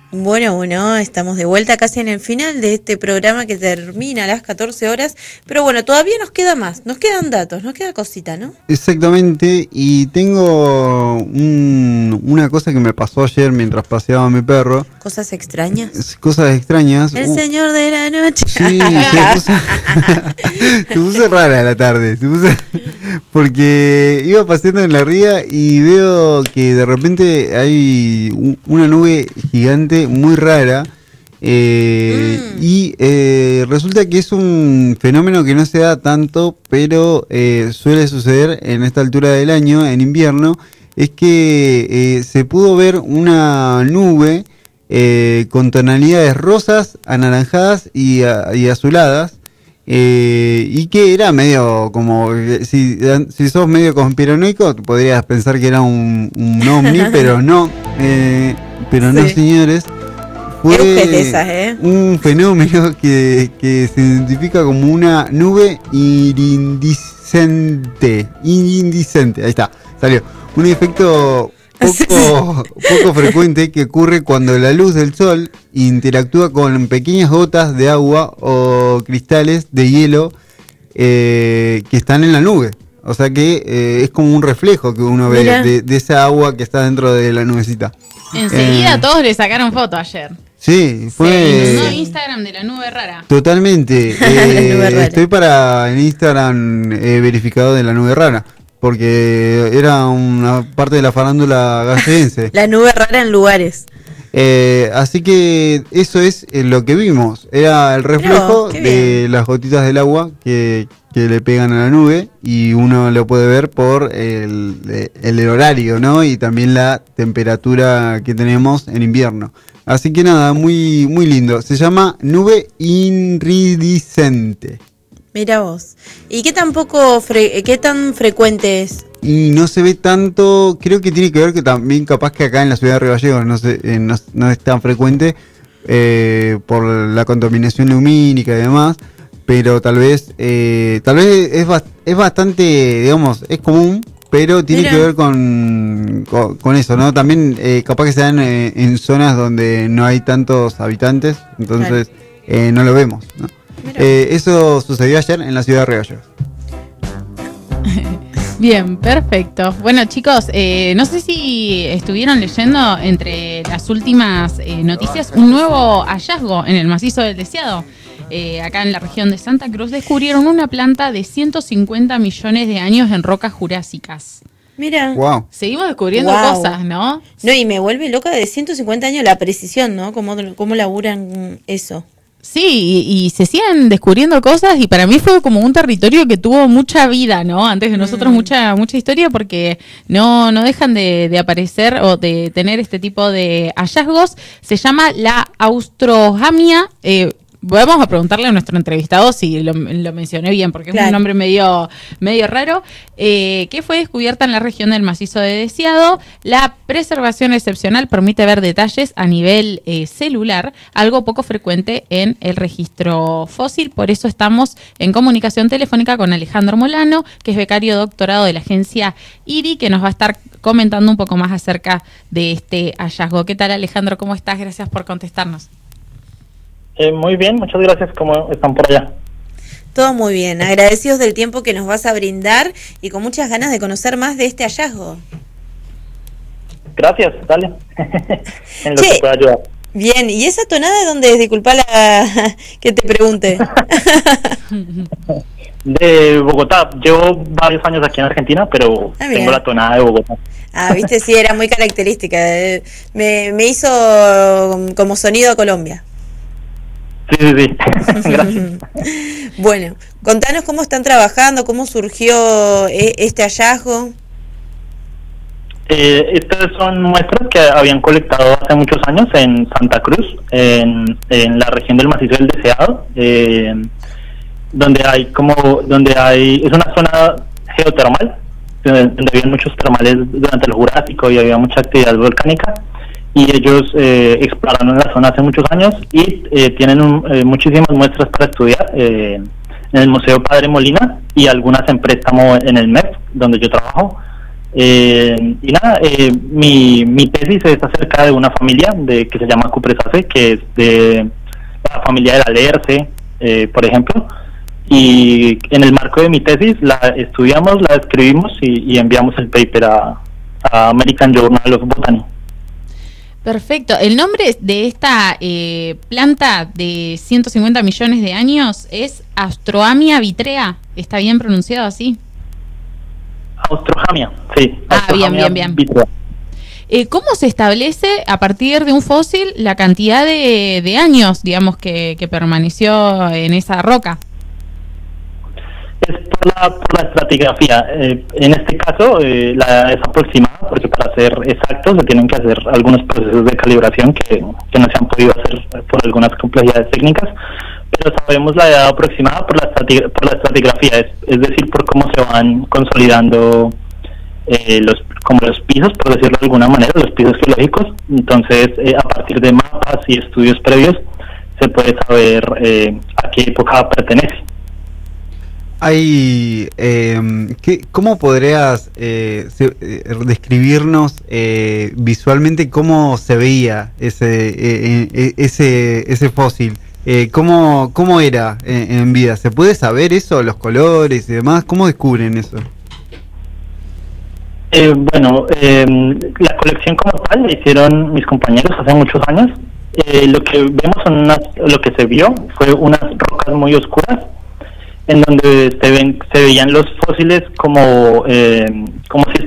Bueno, estamos de vuelta casi en el final de este programa que termina a las 14 horas, pero bueno, todavía nos queda más, nos quedan datos, nos queda cosita, ¿no? Exactamente, y tengo una cosa que me pasó ayer mientras paseaba a mi perro. ¿Cosas extrañas? Cosas extrañas. El señor de la noche. Sí, se puso rara la tarde, porque iba paseando en la ría y veo que de repente hay una nube gigante muy rara. Y resulta que es un fenómeno que no se da tanto, pero suele suceder en esta altura del año, en invierno. Es que se pudo ver una nube con tonalidades rosas, anaranjadas y azuladas, y que era medio como, si sos medio conspiranoico podrías pensar que era un ovni, pero no, no, señores. Fue un fenómeno que se identifica como una nube iridiscente. Ahí está, salió. Un efecto poco frecuente que ocurre cuando la luz del sol interactúa con pequeñas gotas de agua o cristales de hielo que están en la nube. O sea que es como un reflejo que uno ve de esa agua que está dentro de la nubecita. Enseguida todos le sacaron foto ayer. Sí, fue... Se inundó Instagram de la nube rara. Totalmente. Estoy en Instagram verificado de la nube rara, porque era una parte de la farándula galleguense. La nube rara en lugares. Así que eso es lo que vimos. Era el reflejo de las gotitas del agua que le pegan a la nube, y uno lo puede ver por el horario, ¿no? Y también la temperatura que tenemos en invierno. Así que nada, muy, muy lindo. Se llama nube iridiscente. Mira vos. ¿Y qué tan frecuente es? Y no se ve tanto, creo que tiene que ver que también capaz que acá en la ciudad de Río Gallegos no es tan frecuente por la contaminación lumínica y demás, pero tal vez es bastante, digamos, es común, pero tiene que ver con eso, ¿no? También capaz que se dan en zonas donde no hay tantos habitantes, entonces no lo vemos, ¿no? Eso sucedió ayer en la ciudad de Río Gallegos. Bien, perfecto. Bueno, chicos, no sé si estuvieron leyendo entre las últimas noticias un nuevo hallazgo en el macizo del Deseado. Acá en la región de Santa Cruz descubrieron una planta de 150 millones de años en rocas jurásicas. Mira, seguimos descubriendo cosas, ¿no? No, y me vuelve loca de 150 años la precisión, ¿no? ¿Cómo laburan eso? Sí, y se siguen descubriendo cosas, y para mí fue como un territorio que tuvo mucha vida, ¿no? Antes de nosotros mucha historia, porque no dejan de aparecer o de tener este tipo de hallazgos. Se llama la Austrohamia. Vamos a preguntarle a nuestro entrevistado si lo mencioné bien, porque es un nombre medio raro, que fue descubierta en la región del macizo de Deseado. La preservación excepcional permite ver detalles a nivel celular, algo poco frecuente en el registro fósil. Por eso estamos en comunicación telefónica con Alejandro Molano, que es becario doctorado de la agencia IRI, que nos va a estar comentando un poco más acerca de este hallazgo. ¿Qué tal, Alejandro? ¿Cómo estás? Gracias por contestarnos. Muy bien, muchas gracias. ¿Cómo están por allá? Todo muy bien, agradecidos del tiempo que nos vas a brindar y con muchas ganas de conocer más de este hallazgo. Gracias, dale. En lo que pueda ayudar. Bien, ¿y esa tonada de dónde es? Disculpa que te pregunte. De Bogotá. Llevo varios años aquí en Argentina, pero tengo la tonada de Bogotá. Viste, sí, era muy característica. Me hizo como sonido a Colombia. Sí. Gracias. Bueno, contanos cómo están trabajando, cómo surgió este hallazgo. Estas son muestras que habían colectado hace muchos años en Santa Cruz, en la región del macizo del Deseado, donde es una zona geotermal, donde había muchos termales durante el Jurásico y había mucha actividad volcánica. Y ellos exploraron la zona hace muchos años y tienen muchísimas muestras para estudiar en el Museo Padre Molina, y algunas en préstamo en el MEF, donde yo trabajo, Y nada, mi tesis es acerca de una familia que se llama Cupressaceae, que es de la familia de la Lerce, por ejemplo. Y en el marco de mi tesis la estudiamos, la describimos y enviamos el paper a American Journal of Botany. Perfecto. El nombre de esta planta de 150 millones de años es Astroamia vitrea. ¿Está bien pronunciado así? Austrohamia, sí. Bien. Vitrea. ¿Cómo se establece a partir de un fósil la cantidad de años, digamos, que permaneció en esa roca? Es por la estratigrafía. En este caso es aproximada, porque para ser exactos se tienen que hacer algunos procesos de calibración que no se han podido hacer por algunas complejidades técnicas, pero sabemos la edad aproximada por la estratigrafía, es decir, por cómo se van consolidando los pisos, por decirlo de alguna manera, los pisos geológicos. Entonces, a partir de mapas y estudios previos, se puede saber a qué época pertenece. ¿Cómo podrías describirnos visualmente cómo se veía ese fósil? ¿Cómo era en vida? ¿Se puede saber eso, los colores y demás? ¿Cómo descubren eso? La colección como tal la hicieron mis compañeros hace muchos años. Lo que vemos lo que se vio fue unas rocas muy oscuras, en donde se veían los fósiles como si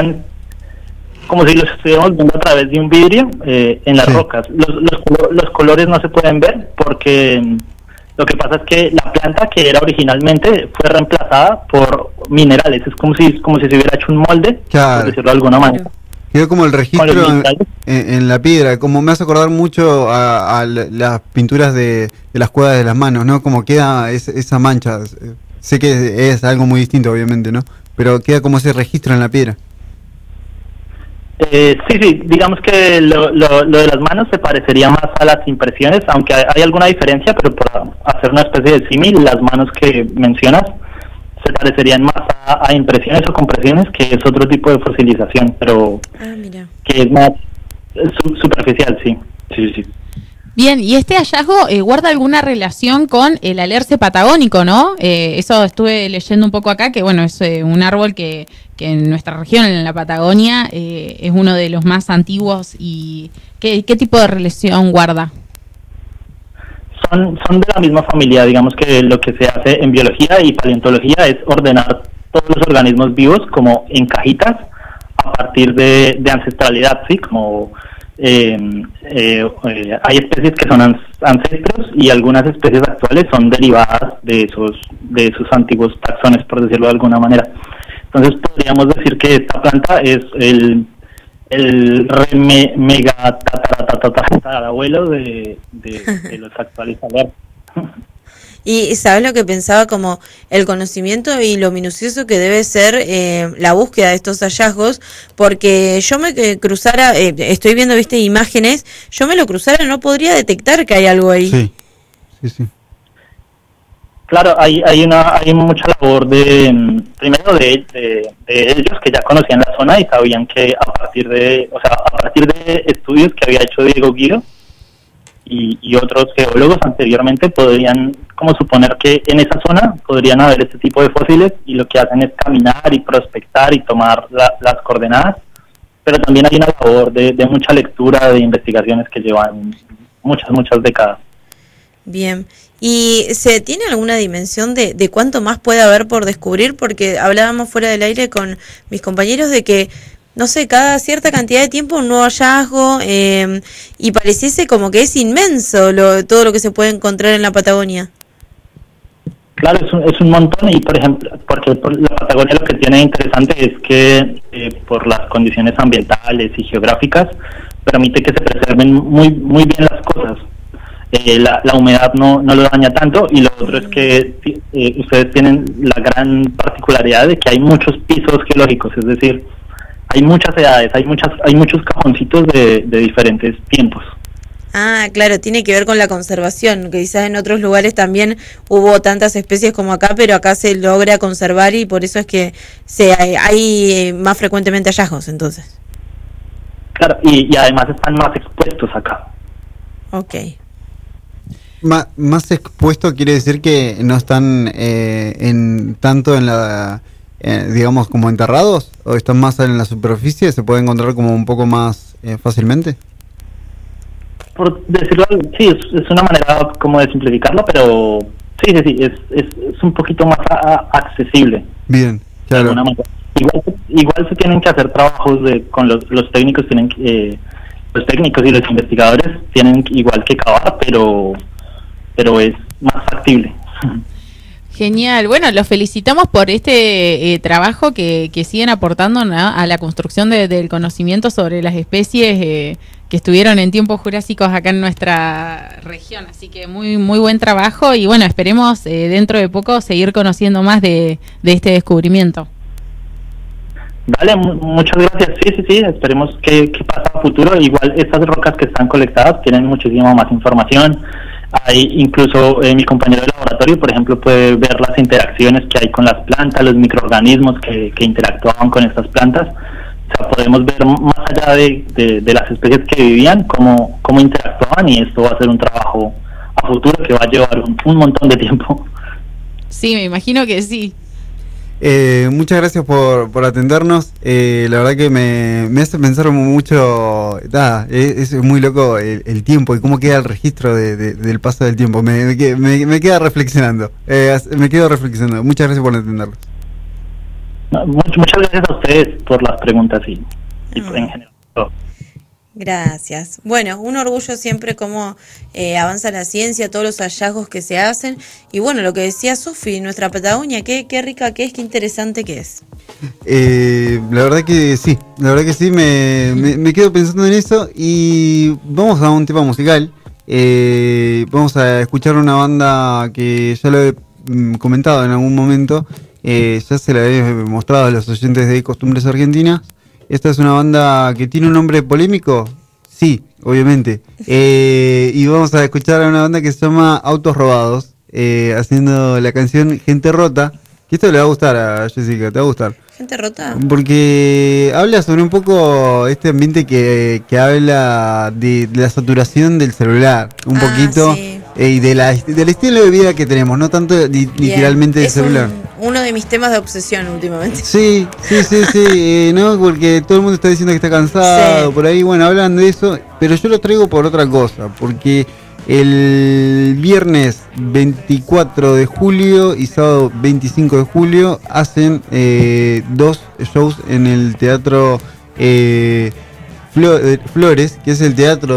los estuviéramos viendo a través de un vidrio en las rocas. Los colores no se pueden ver porque lo que pasa es que la planta, que era originalmente, fue reemplazada por minerales. Es como si se hubiera hecho un molde, claro, por decirlo de alguna manera. Quedó como el registro en la piedra, como me hace acordar mucho a las pinturas de las cuevas de las manos, ¿no? Como queda esa mancha. Sé que es algo muy distinto, obviamente, ¿no? Pero queda como ese registro en la piedra. Sí, digamos que lo de las manos se parecería más a las impresiones, aunque hay alguna diferencia, pero por hacer una especie de símil, las manos que mencionas se parecerían más a impresiones o compresiones, que es otro tipo de fosilización, pero que es más superficial, sí. Bien, y este hallazgo guarda alguna relación con el alerce patagónico, ¿no? Eso estuve leyendo un poco acá, que bueno, es un árbol que en nuestra región, en la Patagonia, es uno de los más antiguos. Y ¿qué tipo de relación guarda? Son de la misma familia. Digamos que lo que se hace en biología y paleontología es ordenar todos los organismos vivos como en cajitas a partir de ancestralidad, ¿sí? Como hay especies que son ancestros y algunas especies actuales son derivadas de esos antiguos taxones, por decirlo de alguna manera. Entonces podríamos decir que esta planta es el mega tatarabuelo de los actuales alerces. Y ¿sabes lo que pensaba? Como el conocimiento y lo minucioso que debe ser la búsqueda de estos hallazgos, porque yo me cruzara, estoy viendo, viste, imágenes, yo me lo cruzara, no podría detectar que hay algo ahí. Sí. Claro, hay mucha labor primero de ellos, que ya conocían la zona y sabían que a partir de estudios que había hecho Diego Guido y otros geólogos anteriormente, podrían como suponer que en esa zona podrían haber este tipo de fósiles, y lo que hacen es caminar y prospectar y tomar las coordenadas, pero también hay una labor de mucha lectura, de investigaciones que llevan muchas décadas. Bien, ¿y se tiene alguna dimensión de cuánto más puede haber por descubrir? Porque hablábamos fuera del aire con mis compañeros de que, no sé, cada cierta cantidad de tiempo un nuevo hallazgo, y pareciese como que es inmenso todo lo que se puede encontrar en la Patagonia. Claro, es un montón, y porque la Patagonia lo que tiene interesante es que por las condiciones ambientales y geográficas permite que se preserven muy bien las cosas. La humedad no lo daña tanto, y lo otro es que ustedes tienen la gran particularidad de que hay muchos pisos geológicos, es decir, hay muchas edades, hay muchos cajoncitos de diferentes tiempos. Ah, claro, tiene que ver con la conservación, que quizás en otros lugares también hubo tantas especies como acá, pero acá se logra conservar y por eso es que hay más frecuentemente hallazgos, entonces. Claro, y además están más expuestos acá. Ok. Más expuesto quiere decir que no están tanto en la, digamos, como enterrados, o están más en la superficie, se puede encontrar como un poco más fácilmente. Por decirlo, sí, es una manera como de simplificarlo, pero sí, es un poquito más accesible. Bien, claro. Igual se tienen que hacer trabajos con los técnicos, los técnicos y los investigadores tienen igual que cavar, pero es más factible. Genial, bueno, los felicitamos por este trabajo que siguen aportando, ¿no?, a la construcción del conocimiento sobre las especies que estuvieron en tiempos jurásicos acá en nuestra región, así que muy muy buen trabajo y bueno, esperemos dentro de poco seguir conociendo más de este descubrimiento. Vale, muchas gracias. Sí, esperemos que pasa a futuro. Igual estas rocas que están colectadas tienen muchísima más información. Hay incluso mi compañero de laboratorio, por ejemplo, puede ver las interacciones que hay con las plantas, los microorganismos que interactuaban con estas plantas. O sea, podemos ver más allá de las especies que vivían, cómo interactuaban, y esto va a ser un trabajo a futuro que va a llevar un montón de tiempo. Sí, me imagino que sí. Muchas gracias por atendernos. La verdad que me hace pensar mucho. Es muy loco el tiempo y cómo queda el registro del paso del tiempo. Me queda reflexionando. Me quedo reflexionando. Muchas gracias por atendernos. Muchas gracias a ustedes por las preguntas y en general todo. Gracias. Bueno, un orgullo siempre cómo avanza la ciencia, todos los hallazgos que se hacen. Y bueno, lo que decía Sofi, nuestra Patagonia, qué rica que es, qué interesante que es. La verdad que sí, me quedo pensando en eso y vamos a un tema musical. Vamos a escuchar una banda que ya lo he comentado en algún momento, ya se la he mostrado a los oyentes de Costumbres Argentinas. Esta es una banda que tiene un nombre polémico, sí, obviamente. Y vamos a escuchar a una banda que se llama Autos Robados, haciendo la canción Gente Rota. Que esto le va a gustar a Jessica, te va a gustar. Gente Rota. Porque habla sobre un poco este ambiente que habla de la saturación del celular, un poquito, sí. Y del estilo de vida que tenemos, no tanto literalmente del celular. Uno de mis temas de obsesión últimamente. Sí, ¿no? Porque todo el mundo está diciendo que está cansado, por ahí, bueno, hablan de eso, pero yo lo traigo por otra cosa, porque el viernes 24 de julio y sábado 25 de julio hacen 2 shows en el Teatro Flores, que es el teatro